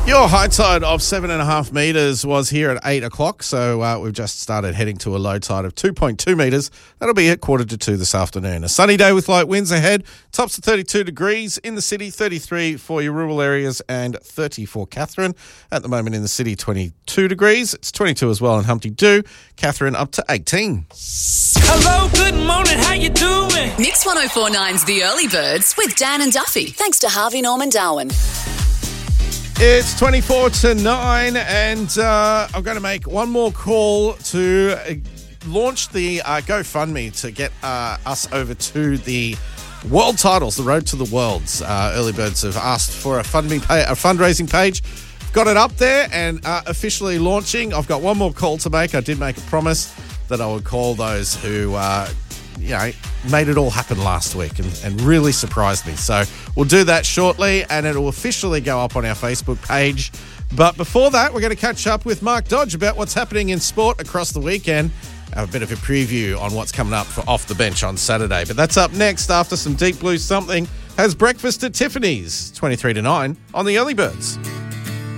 Your high tide of 7.5 metres was here at 8 o'clock, so we've just started heading to a low tide of 2.2 metres. That'll be at 1:45 this afternoon. A sunny day with light winds ahead. Tops at 32 degrees in the city, 33 for your rural areas and 30 for Katherine. At the moment in the city, 22 degrees. It's 22 as well in Humpty Doo. Katherine up to 18. Hello, good morning, how you doing? Mix 104.9's The Early Birds with Dan and Duffy, thanks to Harvey Norman Darwin. It's 24 to 9 and I'm going to make one more call to launch the GoFundMe to get us over to the world titles, the road to the worlds. Early Birds have asked for a fundraising page. Got it up there and officially launching. I've got one more call to make. I did make a promise that I would call those who made it all happen last week and really surprised me. So we'll do that shortly and it will officially go up on our Facebook page. But before that, we're going to catch up with Mark Dodge about what's happening in sport across the weekend. Have a bit of a preview on what's coming up for Off the Bench on Saturday. But that's up next after some Deep Blue Something has breakfast at Tiffany's, 23 to 9 on the Early Birds.